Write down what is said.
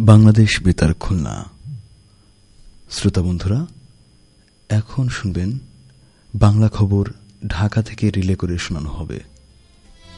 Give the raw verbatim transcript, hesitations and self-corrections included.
বাংলাদেশ বেতার খুলনা। শ্রোতা বন্ধুরা, এখন শুনবেন বাংলা খবর ঢাকা থেকে রিলে করে শোনানো হবে।